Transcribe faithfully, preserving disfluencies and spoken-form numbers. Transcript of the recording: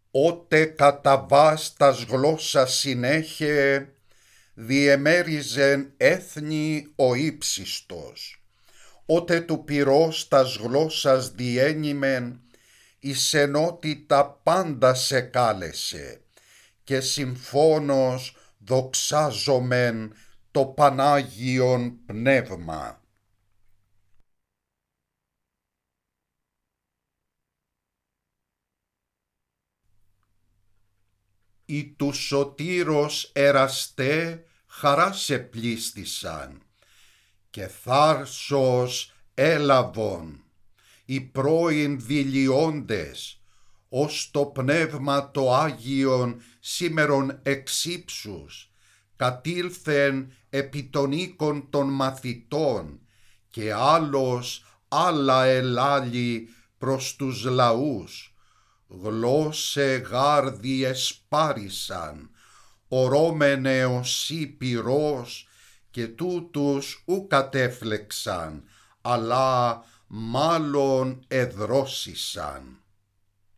Ότε κατά βάστας γλώσσας συνέχε, διεμέριζεν έθνη ο ύψιστος. Ότε του πυρός τας γλώσσας διένυμεν, εις ενότητα πάντα σε κάλεσε, και συμφώνος δοξάζομεν το Πανάγιον Πνεύμα. Οι του σωτήρος εραστέ χαράς επλήστησαν, και θάρσος έλαβον οι πρώην δηλιώντες, ως το Πνεύμα το Άγιον σήμερον εξ ύψους, κατήλθεν επί των οίκων των μαθητών, και άλλος άλλα ελάλη προς τους λαούς. Γλώσσε γάρδι εσπάρισαν, ορώμενε οσί πυρός, και τούτους ου κατέφλεξαν, αλλά μάλλον εδρόσισαν.